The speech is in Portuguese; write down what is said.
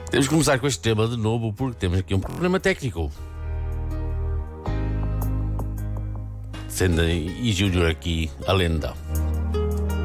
Temos que começar com este tema de novo porque temos aqui um problema técnico. Sendo e Júnior aqui a lenda.